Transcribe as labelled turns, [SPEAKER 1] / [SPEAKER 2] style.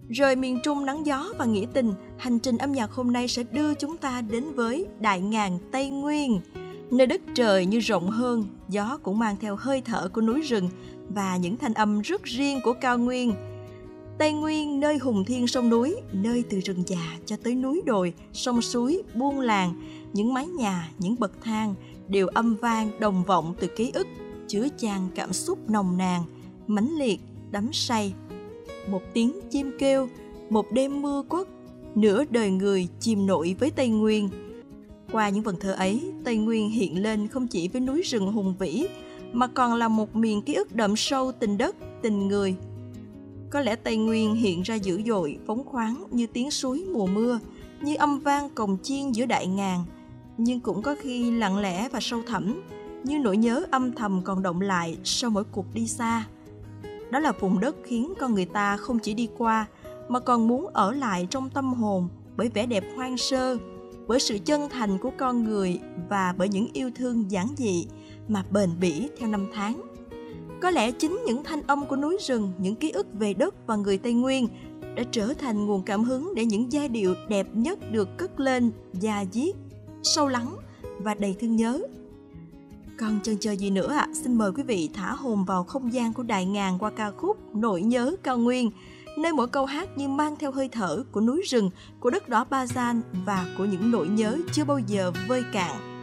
[SPEAKER 1] Rời miền Trung nắng gió và nghĩa tình, hành trình âm nhạc hôm nay sẽ đưa chúng ta đến với đại ngàn Tây Nguyên. Nơi đất trời như rộng hơn, gió cũng mang theo hơi thở của núi rừng và những thanh âm rất riêng của cao nguyên. Tây Nguyên, nơi hùng thiên sông núi, nơi từ rừng già cho tới núi đồi, sông suối, buôn làng, những mái nhà, những bậc thang đều âm vang đồng vọng từ ký ức, chứa chan cảm xúc nồng nàn, mãnh liệt, đắm say. Một tiếng chim kêu, một đêm mưa quất, nửa đời người chìm nổi với Tây Nguyên. Qua những vần thơ ấy, Tây Nguyên hiện lên không chỉ với núi rừng hùng vĩ, mà còn là một miền ký ức đậm sâu tình đất, tình người. Có lẽ Tây Nguyên hiện ra dữ dội, phóng khoáng như tiếng suối mùa mưa, như âm vang cồng chiên giữa đại ngàn, nhưng cũng có khi lặng lẽ và sâu thẳm, như nỗi nhớ âm thầm còn động lại sau mỗi cuộc đi xa. Đó là vùng đất khiến con người ta không chỉ đi qua, mà còn muốn ở lại trong tâm hồn bởi vẻ đẹp hoang sơ, bởi sự chân thành của con người và bởi những yêu thương giản dị mà bền bỉ theo năm tháng. Có lẽ chính những thanh âm của núi rừng, những ký ức về đất và người Tây Nguyên đã trở thành nguồn cảm hứng để những giai điệu đẹp nhất được cất lên, da diết, sâu lắng và đầy thương nhớ. Còn chần chờ gì nữa ạ? Xin mời quý vị thả hồn vào không gian của đại ngàn qua ca khúc Nỗi nhớ cao nguyên, nơi mỗi câu hát như mang theo hơi thở của núi rừng, của đất đỏ Ba Gian và của những nỗi nhớ chưa bao giờ vơi cạn.